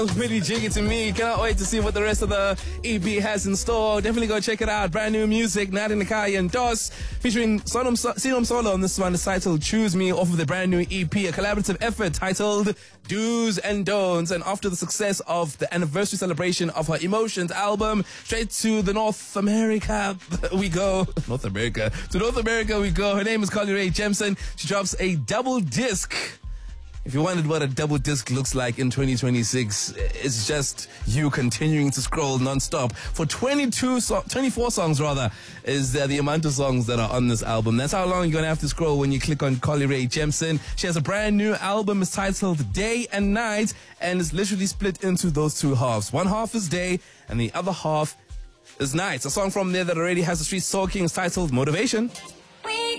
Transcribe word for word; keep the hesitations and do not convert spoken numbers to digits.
It's pretty jiggy to me. Cannot wait to see what the rest of the E P has in store. Definitely go check it out. Brand new music, Nat Nakai and Dos, featuring Sonom Sinom Solo on this one. It's titled Choose Me, off of the brand new E P, a collaborative effort titled Do's and Don'ts. And after the success of the anniversary celebration of her Emotions album, straight to the North America we go. North America. To North America we go. Her name is Carly Rae Jepsen. She drops a double disc. If you wondered what a double disc looks like in twenty twenty-six, it's just you continuing to scroll non-stop. For twenty-two, so- twenty-four songs rather, is uh, the amount of songs that are on this album. That's how long you're going to have to scroll when you click on Carly Rae Jepsen. She has a brand new album. It's titled Day and Night, and it's literally split into those two halves. One half is day, and the other half is night. A song from there that already has the streets talking is titled Motivation.